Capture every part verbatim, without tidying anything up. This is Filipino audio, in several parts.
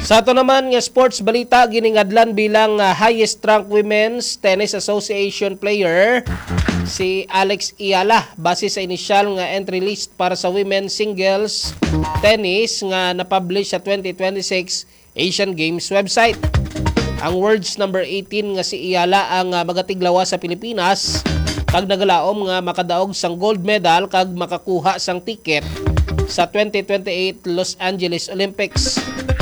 Sa ato naman nga sports balita, giningadlan bilang uh, highest ranked Women's Tennis Association player si Alex Iala base sa inisyal nga entry list para sa women's singles tennis nga na-publish sa twenty twenty-six Asian Games website. Ang world's number eighteen nga si Iala ang uh, magatiglawa sa Pilipinas kag nagalaom nga makadaog sang gold medal kag makakuha sang ticket sa twenty twenty-eight Los Angeles Olympics.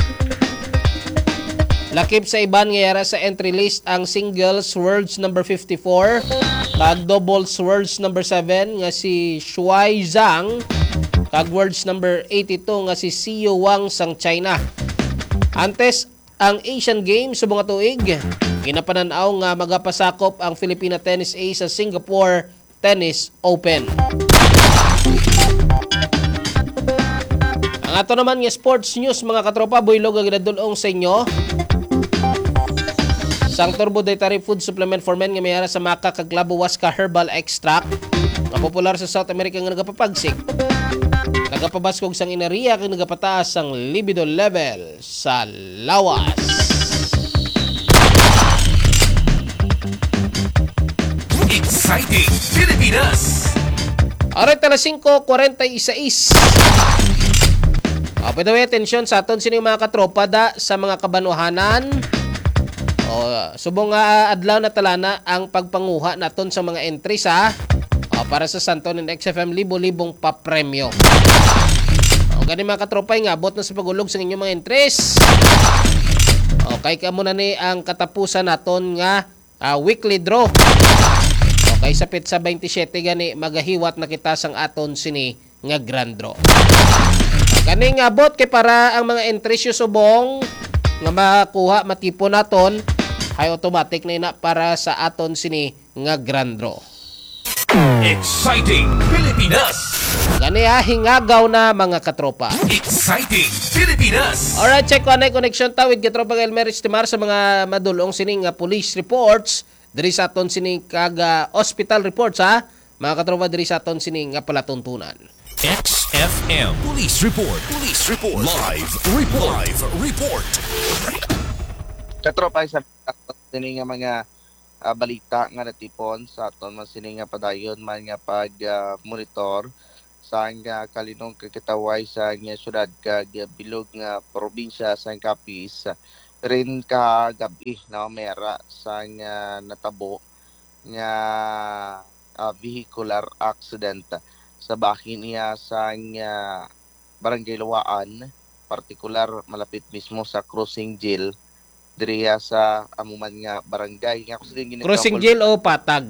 Lakip sa iban nga yara sa entry list ang singles world's number fifty-four kag doubles world's number seven nga si Shuai Zhang kag world's number eighty-two nga si Xiu Wang sang China. Antes ang Asian Games subong nga tuig, ginapananaw nga magapasakop ang Filipina Tennis A sa Singapore Tennis Open. Ang ato naman nga sports news mga katropa, buylog ang ginadulong sa inyo. Sang Turbo Dietary Food Supplement for Men nga mayara sa Maka kag Labo Waska Herbal Extract nga popular sa South America nga nagapapagsik. Nagapabaskog sang inariya kag nagapataas ang libido level sa lawas. Exciting Pilipinas. Alright, alas singko forty-six. O, pwede atensyon sa aton sino mga katropa da sa mga kabanuhanan. O, subong nga uh, adlaw na talana ang pagpanguha naton sa mga entries ha. O, para sa Santon and X F M libo-libong papremyo. O, gani mga katropay nga, abot na sa pagulog sa inyong mga entries. O, kay kamo na ni ang katapusan naton nga uh, weekly draw. O, kay sapit sa twenty-seven gani magahiwat na kita sang aton sini nga grand draw. O, gani nga abot kay para ang mga entries yung subong nga makuha matipon naton ay automatic na ina para sa aton sini nga grand draw. Exciting Pilipinas. Gani ha, hingagaw na mga katropa. Exciting Pilipinas. Alright, check ko na connection ta with katropa ng Elmer Estimar sa mga madulong sini nga police reports diri sa aton sini kag uh, hospital reports ha. Mga katropa diri sa aton sini nga palatuntunan. X F M Police Report. Police Report. Live Report. Live Report. Katropa sa sini nga mga uh, balita nga natipon sa aton man sini nga padayon man nga pag uh, monitor sa nga kalinong kakitaway sa nga syudad kag bilog nga probinsya sa Capiz rin ka gabi na mera sa nga natabo nga uh, vehicular accident sa bahin niya sa nga Barangay Lawaan, partikular malapit mismo sa Crossing Jail diriya sa amuman nga barangay nga kasi din Crossing Jail o Patag?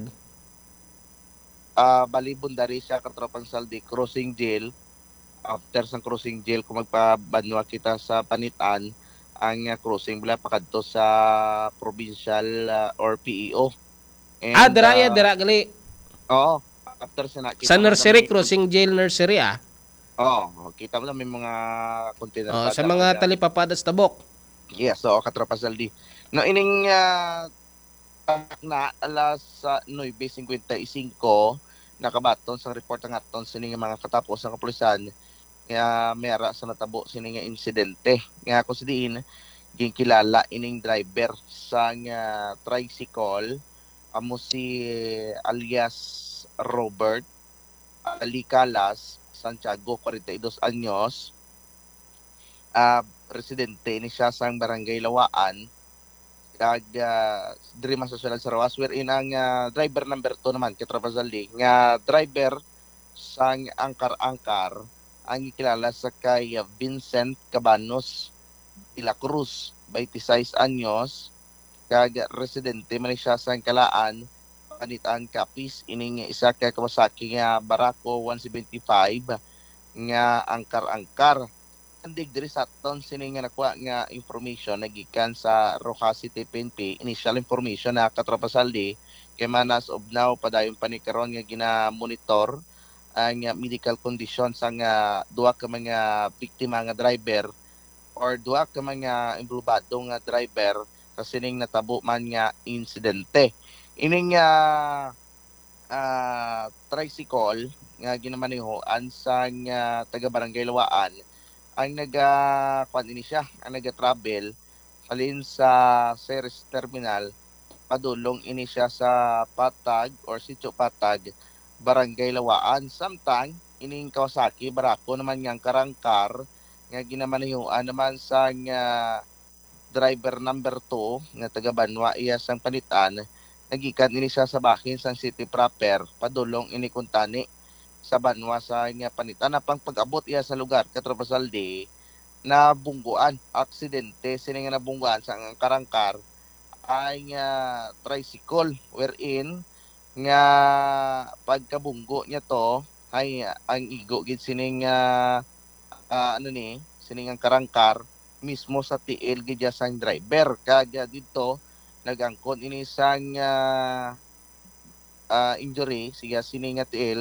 Ah, uh, balibon dari siya katropang Saldi Crossing Jail. After sang Crossing Jail kung magpabanwa kita sa Panitan ang uh, crossing bala pakadto sa provincial uh, or P E O. And, ah, dira ya uh, dira gali. Oo, after sa nakita sa nursery, Crossing Jail nursery ah. Oo, kita mo na may mga container oh, sa mga talipapadas tabok. Yes, so katropa Saldi. No ining uh, na alas uh, nine fifty-five nakabaton sa report ng aton sining mga katapos ng kapulisan nga mera sa natabo sining nga insidente. Nga ako diin ginkilala ining driver sa nga tricycle amo si alias Robert Alicalas Santiago, forty-two anyos. Uh, residente ni siya sa Barangay Lawaan kag uh, diri man sa syudad sa Roas wherein ang uh, driver number two naman Ketrapazaldi nga driver sang angkar-angkar ang ikilala sa kay uh, Vincent Cabanos de la Cruz, twenty-six anyos kag residente man siya sa Kalaan, Panitan, Capiz. Ining isa ka Kawasaki nga Barako one seventy-five nga angkar-angkar. Andig diri sa aton sini nga nakuha nga information nagikan sa Rojas City P N P, initial information na katropa Saldi kay manas of now padayon pa ni karon nga gina-monitor ang uh, medical condition sa nga duha ka mga biktima nga driver or duha ka mga imblubado nga driver sa sining natabo man nga insidente. Ining uh, uh, tricycle nga ginamanehoan sa nga taga Barangay Lawaan ang naga kuan ini siya, ang naga-travel halin sa Ceres Terminal padulong ini siya sa Patag or Sitio Patag, Barangay Lawaan. Samtang ining Kawasaki barako naman ngang karangkar nga ginamanayuan naman sa nga driver number two nga taga Banwa iya sang panitan nagikan ini siya sa bahin sang city proper padulong ini kuntani sa Banwa sa nga panitan na pang pag-abot iya sa lugar Katropa Saldi na bungguan aksidente sini nga nabungguan sa ang karangkar ay nga tricycle wherein nga pagkabunggo niya to ay ang igo gid sining uh, uh, ano ni sining ang karangkar mismo sa tiil gid ya sang driver kaya dito nagangkon ini sang uh, uh, injury siya sining nga tiil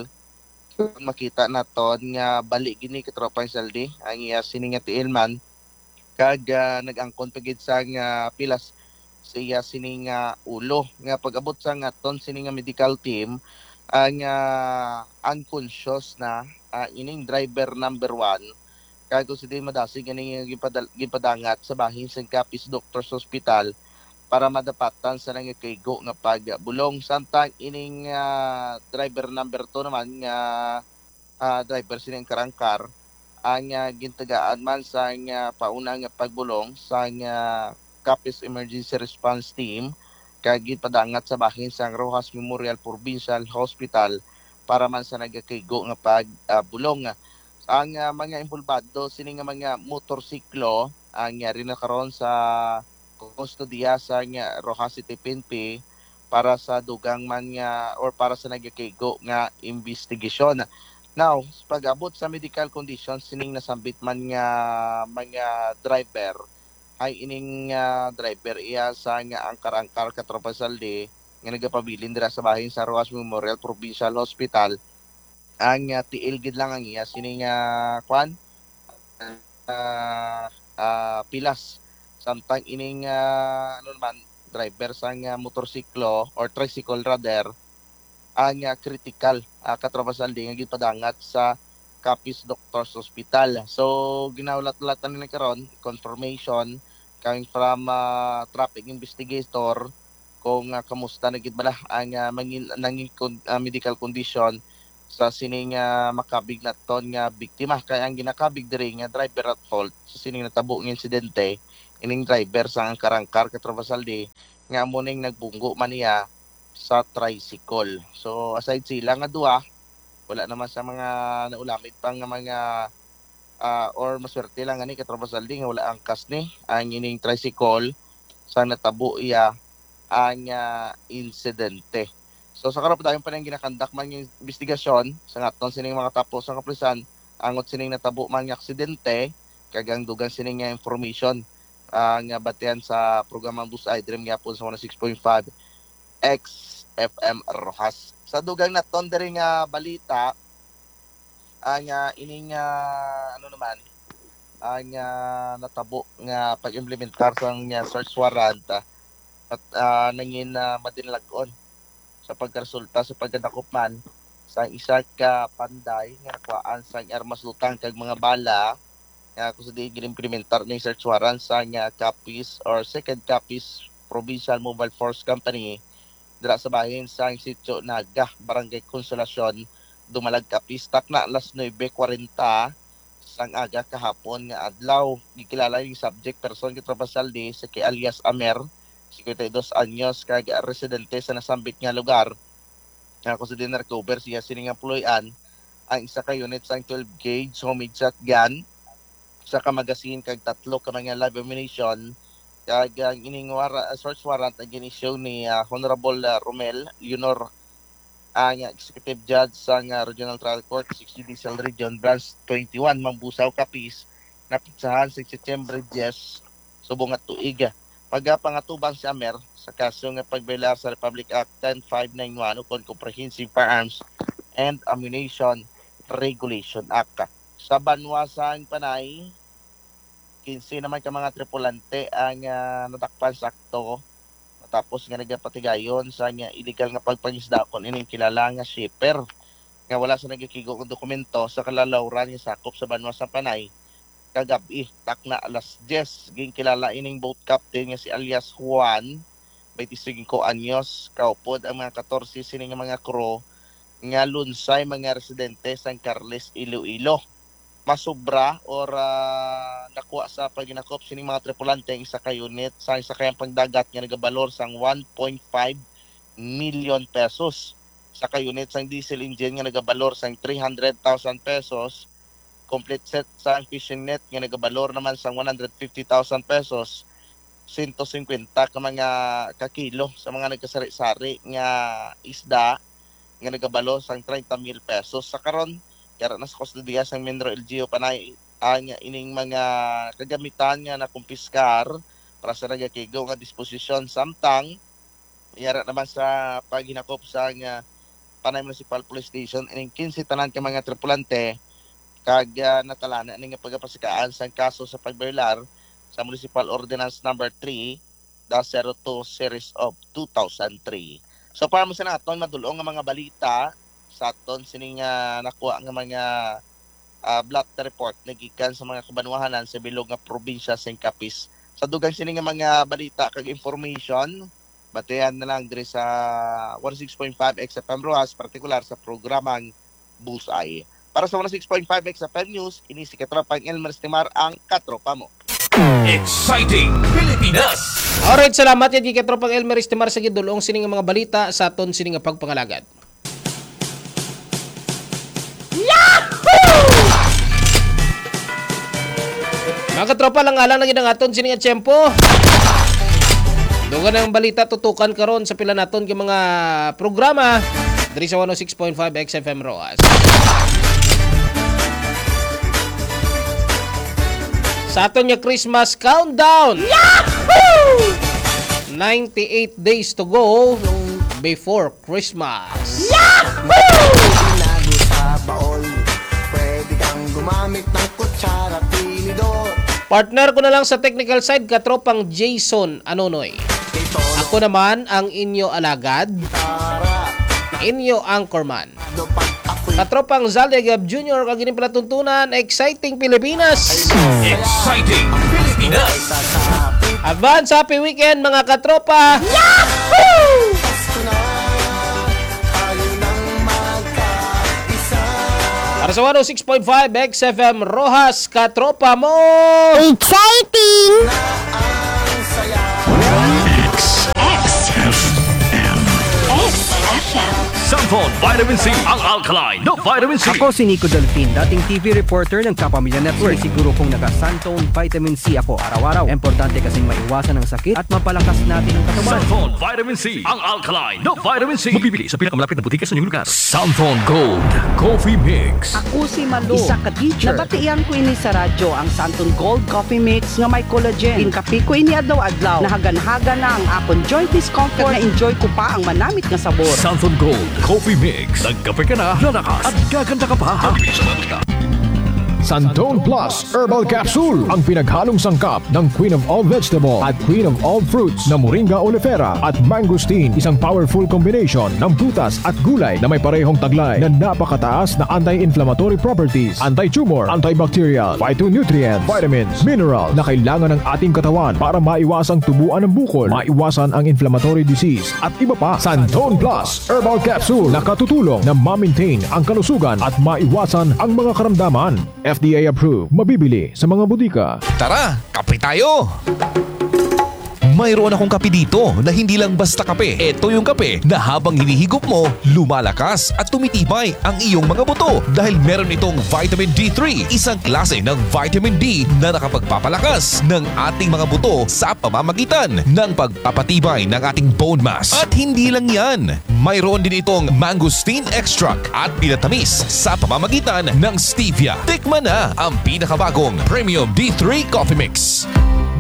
makita naton nga bali gini Katropa Saldi ang iya sining nga tiil man kag uh, nagangkon pagid sang uh, pilas siya sining uh, ulo nga pag-abot sa nga ton sining nga medical team ang uh, unconscious na uh, ining driver number one kaya kung si madasig ganing gipadangat sa bahin sa Capiz Doctors Hospital para madapatan sa nangikaygo nga pagbulong samtang ining uh, driver number two naman nga uh, driver sining karangkar ang uh, gintagaan man sa nga pauna nga pagbulong sa nga Capiz Emergency Response Team kagit padangat sa bahin sa Rojas Memorial Provincial Hospital para man sa nagakaygo nga pagbulong uh, ang uh, mga involvado sini nga mga motorsiklo ang uh, rin nakaroon sa kustodiya sa nga Rojas City P N P para sa dugang man nga or para sa nagakaygo nga investigation. Now, pag-abot sa medical conditions sining nasambit man nga mga driver ay ining uh, driver iya sa nga ang karangkar Katropa Saldi nga nagapabilin dira sa bahin sa Rojas Memorial Provincial Hospital ang uh, tiil gid lang ang iya sining uh, kwan uh, uh, pilas samtang ining uh, ano naman driver sa nga motorsiklo or tricycle rather ang uh, critical uh, Katropa Saldi nga gipadangat sa Capiz Doctors Hospital. So ginaulat-ulatan nila karon confirmation coming from uh, traffic investigator kung uh, kamusta na gid bala ang uh, mangin nanging uh, medical condition sa sining uh, makabig naton nga biktima kaya ang ginakabig diri nga driver at fault sa sining natabo nga insidente ining driver sa ang karangkar Katropa Saldi nga amo ning nagbunggo man niya sa tricycle. So aside sila nga duha wala naman sa mga naulamit pang nga mga uh, or maswerte lang ani Katropa Saldi nga wala ang kas ni ang ining tricycle sa natabo iya ang uh, insidente. So sa karon dayon pa nang ginakandak man yung investigasyon sa ngaton sining mga tapos sa kapulisan angot sining natabo man nga aksidente kagang dugang sining nga information uh, nga batian sa programang Bus I Dream gyapon sa one oh six point five X F M Rojas. Sa dugang naton diri nga balita ang uh, ining uh, ano naman ang uh, natabo nga pag-implementar sa nga search warrant uh, at uh, nangin uh, madinlagon sa pagkaresulta sa pagkadakop man sa isa ka panday nga nakuhaan sa armas lutang kag mga bala nga kung sa di ginimplementar ng search warrant sa nga Capiz or second Capiz Provincial Mobile Force Company dira sa bahin sa Sitio Naga, Barangay Consolacion, Dumalag, Capiz. Takna alas nine forty sang aga kahapon nga adlaw gikilala yung subject person Katropa Saldi sa kay alias Amer fifty-two anyos kag residente sa nasambit nga lugar nga kung sa din recover siya sining employan ang isa ka unit sang twelve gauge homemade shotgun sa ka magazine kag tatlo ka mga live ammunition kag ang ining wara, search warrant ang ginisyo ni uh, Honorable uh, Romel Leonor ang uh, executive judge sa uh, Regional Trial Court sixty Diesel Region Branch twenty-one Mambusaw, Capiz na pitsahan sa September ten subong at tuig pagpangatubang si Amer sa kaso nga pagbelar sa Republic Act ten five ninety-one ukon Comprehensive Firearms and Ammunition Regulation Act. Sa banwasang panay, fifteen naman ka mga tripulante ang uh, natakpan sakto tapos nga nagapatigayon sa nga illegal nga pagpangisdakon ining kilala nga shipper nga wala sa nagkikigo ng dokumento sa kalalawran nga sakop sa banwasang panay kagabi takna alas diyes ging kilala ining boat captain nga si alias Juan twenty-five anyos kaupod ang mga fourteen sining mga crew nga lunsay mga residente San Carles, Iloilo. Masubra or uh, nakuha sa paginakop sining mga tripulante ang isa ka unit sa isa kayang pangdagat nga nagabalor sang one point five million pesos. Sa ka unit sang diesel engine nga nagabalor sang three hundred thousand pesos. Complete set sa fishing net nga nagabalor naman sang one hundred fifty thousand pesos. one hundred fifty ka mga kakilo sa mga nagkasari-sari nga isda nga nagabalor sang thirty mil pesos. Sa karon kaya nas kustodiya sang Mindanao L G U panay ang ining mga kagamitan nga nakumpiskar para sa nagakigo nga disposisyon samtang yara naman sa paghinakop sa nga Panay Municipal Police Station ining fifteen tanan ka mga tripulante kag uh, natalana ning pagapasikaan sang kaso sa pagbaylar sa Municipal Ordinance number three dash zero two series of two thousand three. So para mo sa naton madulong nga mga balita sa aton sining uh, nakuha nga mga uh, block report nagikan sa mga kabanwahanan sa bilog nga probinsya sa Capiz. Sa dugang sining nga mga balita kag information batayan na lang diri sa one oh six point five X F M Rojas partikular sa programang Bullseye. Para sa one oh six point five X F M News, ini si Katropang Elmer Estimar ang katropa mo. Exciting Pilipinas! Alright, salamat yan kay Katropang Elmer Estimar sa gidulong sining nga mga balita sa aton sining nga pagpangalagad. Mga katropa lang alang lagi ng aton sining nga tiyempo. Dugan ang balita tutukan karon sa pila naton kay mga programa diri sa one oh six point five X F M Rojas. Sa aton nga Christmas countdown. Yahoo! ninety-eight days to go before Christmas. Yahoo! Pwede kang gumamit ng kutsara tinidor. Partner ko na lang sa technical side, katropang Jason Anonoy. Ako naman ang inyo alagad, inyo anchorman. Katropang Zalegab Junior kagini pala tuntunan, Exciting Pilipinas. Exciting Pilipinas. Advance happy weekend mga katropa. Yahoo! Para sa one oh six point five X F M Rojas, katropa mo! Exciting! X F M X F M Sanford Vitamin C, ang alkaline na vitamin C. Ako si Nico Delfin, dating T V reporter ng Kapamilya Network. Siguro kung naka-Santone Vitamin C ako araw-araw. Importante kasing maiwasan ang sakit at mapalakas natin ang katawan. Sanford Vitamin C, ang alkaline na vitamin C. Mabibili sa pinakamalapit na butika sa inyong lugar. Sanford Gold Coffee Mix. Ako si Malo, isa ka teacher. Nabatian ko ini sa radyo ang Santon Gold Coffee Mix nga may collagen. Inkapi ko ini adlaw-adlaw. Nahagan-haga na ang akon joint discomfort na enjoy ko pa ang manamit nga sabor. Sanford Gold Coffee Mix. Nagkape ka na, lalakas at gaganda ka pa. Mabibili sa mga butika. Santone Plus Herbal Capsule, ang pinaghalong sangkap ng Queen of All Vegetable at Queen of All Fruits na Moringa oleifera at mangosteen, isang powerful combination ng prutas at gulay na may parehong taglay na napakataas na anti-inflammatory properties, anti-tumor, antibacterial, phytonutrient, vitamins, mineral na kailangan ng ating katawan para maiwasang tubuan ng bukol, maiwasan ang inflammatory disease at iba pa. Santone Plus Herbal Capsule na katutulong na ma-maintain ang kalusugan at maiwasan ang mga karamdaman. F D A approved. Mabibili sa mga butika. Tara, kape tayo! Mayroon akong kape dito na hindi lang basta kape. Ito yung kape na habang hinihigop mo, lumalakas at tumitibay ang iyong mga buto dahil meron itong vitamin D three, isang klase ng vitamin D na nakapagpapalakas ng ating mga buto sa pamamagitan ng pagpapatibay ng ating bone mass. At hindi lang yan, mayroon din itong mangosteen extract at pinatamis sa pamamagitan ng stevia. Tikman na ang pinakabagong Premium D three Coffee Mix.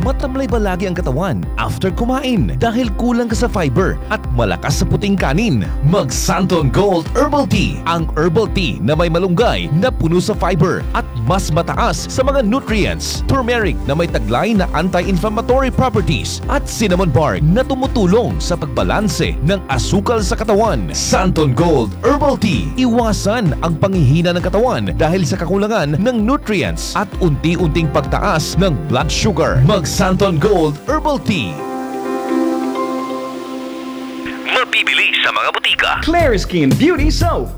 matamlay ba lagi ang katawan after kumain dahil kulang ka sa fiber at malakas sa puting kanin? Mag Santon Gold Herbal Tea, ang herbal tea na may malunggay na puno sa fiber at mas mataas sa mga nutrients. Turmeric na may taglay na anti-inflammatory properties at cinnamon bark na tumutulong sa pagbalanse ng asukal sa katawan. Santon Gold Herbal Tea. Iwasan ang panghihina ng katawan dahil sa kakulangan ng nutrients at unti-unting pagtaas ng blood sugar. Mag Santon Gold Herbal Tea. Mabibili sa mga butika. Claire Skin Beauty Soap.